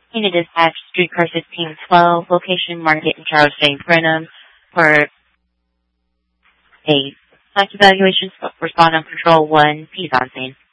Unit Dispatch, Streetcar 1512, location Market in Charles J. Brenham for a site evaluation. Respond on Control 1, P's on scene.